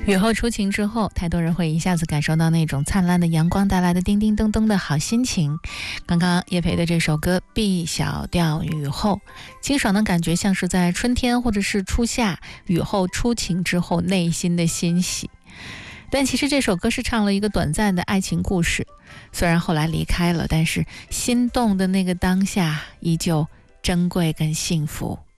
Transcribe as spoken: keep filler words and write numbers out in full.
雨后初晴之后，太多人会一下子感受到那种灿烂的阳光带来的叮叮咚咚的好心情。刚刚叶培的这首歌《B 小调雨后》，清爽的感觉像是在春天或者是初夏雨后初晴之后内心的欣喜。但其实这首歌是唱了一个短暂的爱情故事，虽然后来离开了，但是心动的那个当下依旧珍贵跟幸福。